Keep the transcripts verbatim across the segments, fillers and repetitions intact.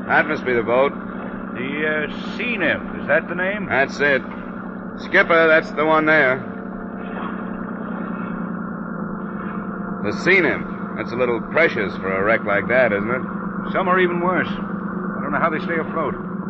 That must be the boat. The uh, Sea Nymph, is that the name? That's it. Skipper, that's the one there. The Sea Nymph. That's a little precious for a wreck like that, isn't it? Some are even worse. I don't know how they stay afloat.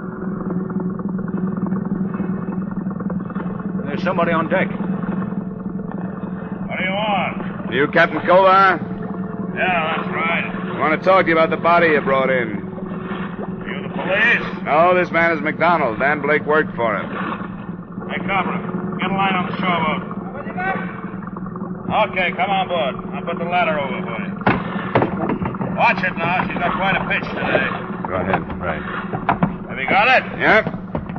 There's somebody on deck. What do you want? You Captain Kovar? Yeah, that's right. I want to talk to you about the body you brought in. You the police? No, this man is McDonald. Dan Blake worked for him. Hey, Cobra, get a line on the shoreboat. Okay, come on board. I'll put the ladder over for you. Watch it now. She's got quite a pitch today. Go ahead. Right. Have you got it? Yep.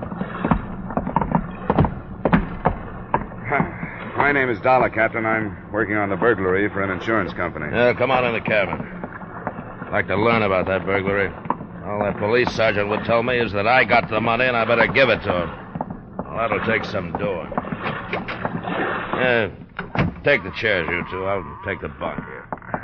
My name is Dollar, Captain. I'm working on the burglary for an insurance company. Yeah, come on in the cabin. I'd like to learn about that burglary. All that police sergeant would tell me is that I got the money and I better give it to him. Well, that'll take some doing. Yeah, take the chairs, you two. I'll take the bunk here.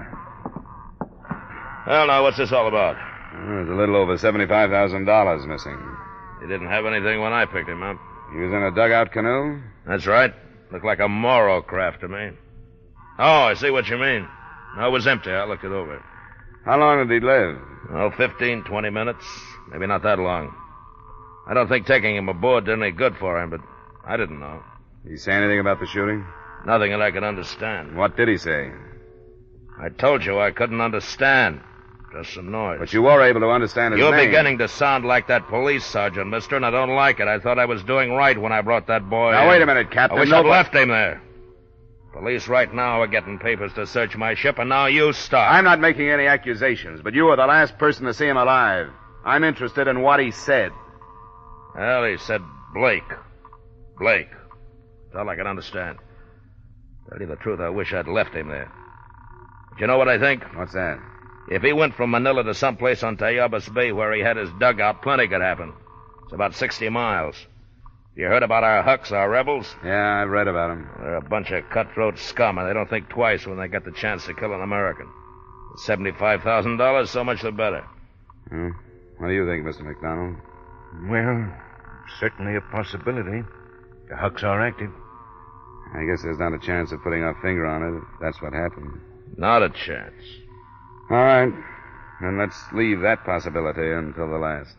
Well, now, what's this all about? Well, there's a little over seventy-five thousand dollars missing. He didn't have anything when I picked him up. He was in a dugout canoe? That's right. Looked like a Moro craft to me. Oh, I see what you mean. No, it was empty. I looked it over. How long did he live? Oh, fifteen, twenty minutes. Maybe not that long. I don't think taking him aboard did any good for him, but I didn't know. Did he say anything about the shooting? Nothing that I could understand. What did he say? I told you I couldn't understand. Just some noise. But you were able to understand his You're name. beginning to sound like that police sergeant, mister, and I don't like it. I thought I was doing right when I brought that boy Now, in. wait a minute, Captain. I wish Nobody... I'd left him there. Police right now are getting papers to search my ship, and now you stop. I'm not making any accusations, but you were the last person to see him alive. I'm interested in what he said. Well, he said Blake. Blake. That's all I can understand. Tell you the truth, I wish I'd left him there. But you know what I think? What's that? If he went from Manila to someplace on Tayabas Bay where he had his dugout, plenty could happen. It's about sixty miles. You heard about our Hucks, our rebels? Yeah, I've read about him. They're a bunch of cutthroat scum, and they don't think twice when they get the chance to kill an American. seventy-five thousand dollars, so much the better. Hmm. What do you think, Mister McDonald? Well, certainly a possibility. The Hucks are active. I guess there's not a chance of putting our finger on it if that's what happened. Not a chance. All right. Then let's leave that possibility until the last.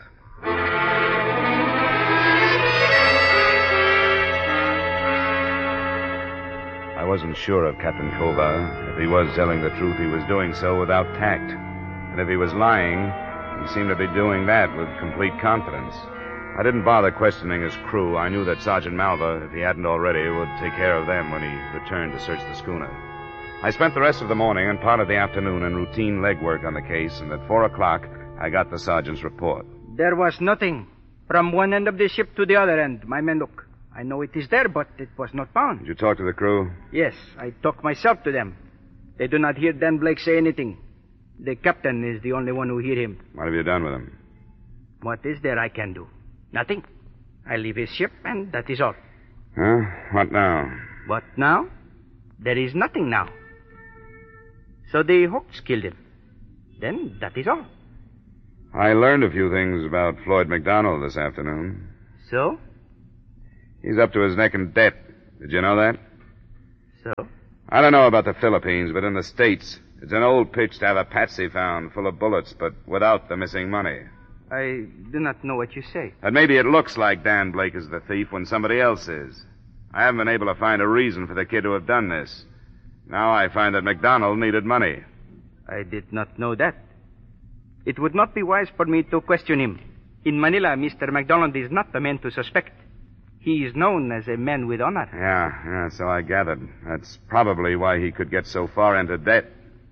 I wasn't sure of Captain Kovar. If he was telling the truth, he was doing so without tact. And if he was lying, he seemed to be doing that with complete confidence. I didn't bother questioning his crew. I knew that Sergeant Malva, if he hadn't already, would take care of them when he returned to search the schooner. I spent the rest of the morning and part of the afternoon in routine legwork on the case, and at four o'clock, I got the sergeant's report. There was nothing. From one end of the ship to the other end, my men look. I know it is there, but it was not found. Did you talk to the crew? Yes, I talk myself to them. They do not hear Dan Blake say anything. The captain is the only one who hear him. What have you done with him? What is there I can do? Nothing. I leave his ship, and that is all. Huh? What now? What now? There is nothing now. So the Hawks killed him. Then that is all. I learned a few things about Floyd McDonald this afternoon. So? He's up to his neck in debt. Did you know that? So? I don't know about the Philippines, but in the States, it's an old pitch to have a patsy found full of bullets, but without the missing money. I do not know what you say. And maybe it looks like Dan Blake is the thief when somebody else is. I haven't been able to find a reason for the kid to have done this. Now I find that McDonald needed money. I did not know that. It would not be wise for me to question him. In Manila, Mister McDonald is not the man to suspect. He is known as a man with honor. Yeah, yeah, so I gathered. That's probably why he could get so far into debt.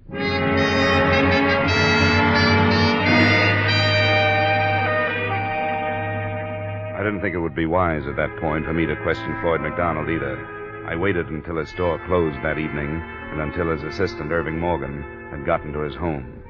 I didn't think it would be wise at that point for me to question Floyd McDonald either. I waited until his store closed that evening and until his assistant, Irving Morgan, had gotten to his home.